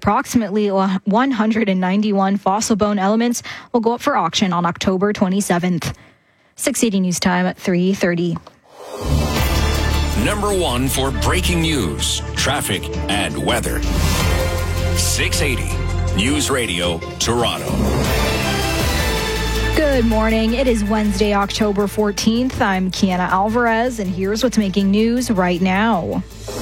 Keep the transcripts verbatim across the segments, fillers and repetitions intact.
approximately one hundred ninety-one fossil bone elements will go up for auction on October twenty-seventh. six eighty News Time at three thirty. Number one for breaking news, traffic, and weather. six eighty News Radio, Toronto. Good morning. It is Wednesday, October fourteenth. I'm Kiana Alvarez, and here's what's making news right now.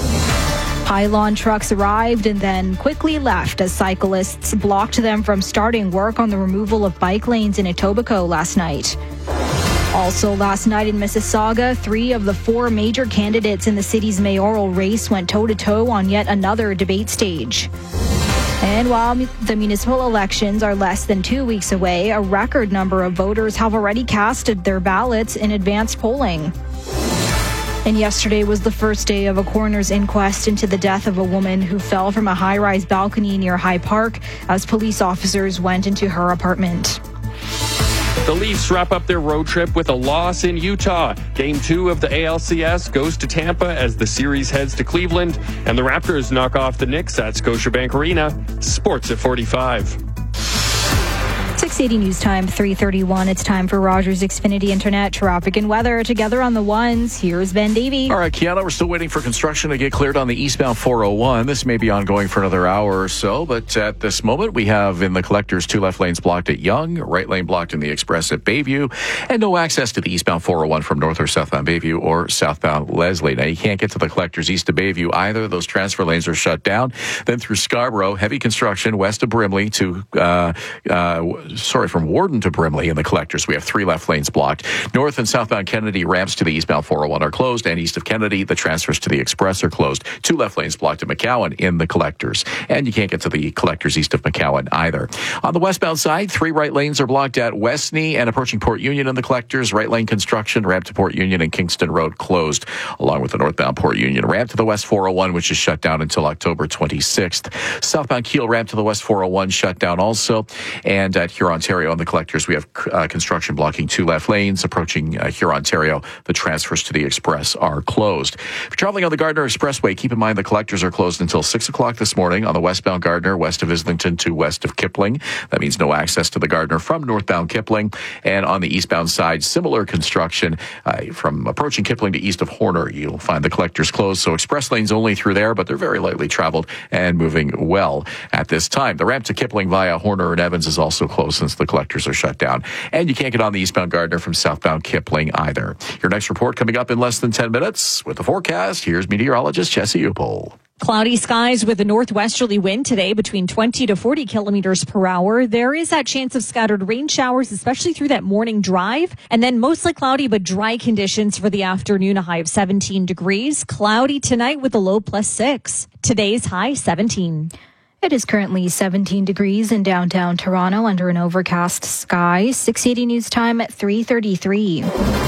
Pylon trucks arrived and then quickly left as cyclists blocked them from starting work on the removal of bike lanes in Etobicoke last night. Also last night in Mississauga, three of the four major candidates in the city's mayoral race went toe-to-toe on yet another debate stage. And while the municipal elections are less than two weeks away, a record number of voters have already casted their ballots in advanced polling. And yesterday was the first day of a coroner's inquest into the death of a woman who fell from a high-rise balcony near High Park as police officers went into her apartment. The Leafs wrap up their road trip with a loss in Utah. Game two of the A L C S goes to Tampa as the series heads to Cleveland, and the Raptors knock off the Knicks at Scotiabank Arena. Sports at forty-five. six eighty News Time, three thirty-one. It's time for Rogers Xfinity Internet traffic and weather together on the ones. Here's Ben Davey. All right, Kiana, we're still waiting for construction to get cleared on the eastbound four oh one. This may be ongoing for another hour or so, but at this moment we have in the collectors two left lanes blocked at Yonge, right lane blocked in the Express at Bayview, and no access to the eastbound four oh one from north or southbound Bayview or southbound Leslie. Now, you can't get to the collectors east of Bayview either. Those transfer lanes are shut down. Then through Scarborough, heavy construction west of Brimley to, uh, uh, sorry, from Warden to Brimley in the collectors. We have three left lanes blocked. North and southbound Kennedy ramps to the eastbound four oh one are closed, and east of Kennedy, the transfers to the Express are closed. Two left lanes blocked at McCowan in the collectors, and you can't get to the collectors east of McCowan either. On the westbound side, three right lanes are blocked at Westney and approaching Port Union in the collectors. Right lane construction, ramp to Port Union and Kingston Road closed, along with the northbound Port Union ramp to the west four oh one, which is shut down until October twenty-sixth. Southbound Kiel ramp to the west four oh one shut down also, and at Huron, Ontario on the collectors, we have uh, construction blocking two left lanes. Approaching uh, Huron, Ontario, the transfers to the Express are closed. If you're traveling on the Gardiner Expressway, keep in mind the collectors are closed until six o'clock this morning on the westbound Gardiner, west of Islington to west of Kipling. That means no access to the Gardiner from northbound Kipling. And on the eastbound side, similar construction uh, from approaching Kipling to east of Horner. You'll find the collectors closed, so express lanes only through there, but they're very lightly traveled and moving well at this time. The ramp to Kipling via Horner and Evans is also closed since the collectors are shut down. And you can't get on the eastbound Gardiner from southbound Kipling either. Your next report coming up in less than ten minutes. With the forecast, here's meteorologist Jesse Upel. Cloudy skies with a northwesterly wind today between twenty to forty kilometers per hour. There is that chance of scattered rain showers, especially through that morning drive. And then mostly cloudy but dry conditions for the afternoon, a high of seventeen degrees. Cloudy tonight with a low plus six. Today's high seventeen. It is currently seventeen degrees in downtown Toronto under an overcast sky. six eighty News Time at three thirty-three.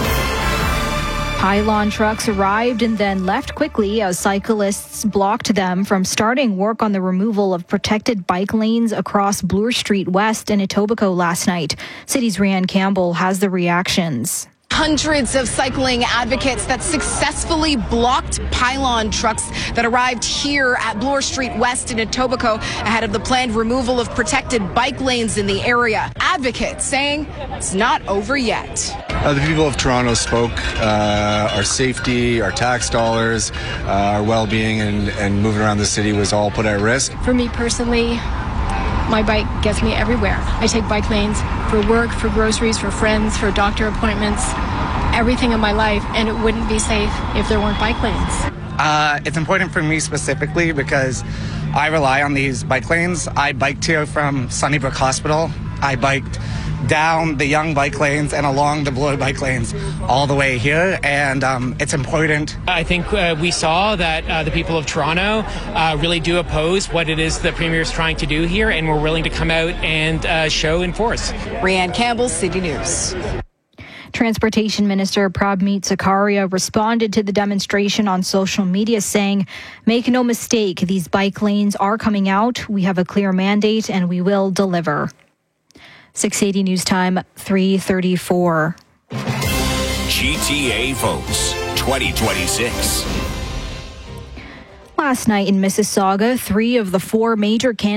Pylon trucks arrived and then left quickly as cyclists blocked them from starting work on the removal of protected bike lanes across Bloor Street West in Etobicoke last night. City's Rianne Campbell has the reactions. Hundreds of cycling advocates that successfully blocked pylon trucks that arrived here at Bloor Street West in Etobicoke ahead of the planned removal of protected bike lanes in the area. Advocates saying it's not over yet. Uh, the people of Toronto spoke. Uh, our safety, our tax dollars, uh, our well-being and, and moving around the city was all put at risk. For me personally, my bike gets me everywhere. I take bike lanes for work, for groceries, for friends, for doctor appointments, everything in my life, and it wouldn't be safe if there weren't bike lanes. Uh, it's important for me specifically because I rely on these bike lanes. I biked here from Sunnybrook Hospital. I biked down the Yonge bike lanes and along the Bloor bike lanes all the way here, and um, it's important. I think uh, we saw that uh, the people of Toronto uh, really do oppose what it is the Premier is trying to do here, and we're willing to come out and uh, show and force. Rianne Campbell, City News. Transportation Minister Prabmeet Zakaria responded to the demonstration on social media saying, "Make no mistake, these bike lanes are coming out. We have a clear mandate and we will deliver." six eighty News Time, three thirty-four. G T A Votes twenty twenty-six. Last night in Mississauga, three of the four major candidates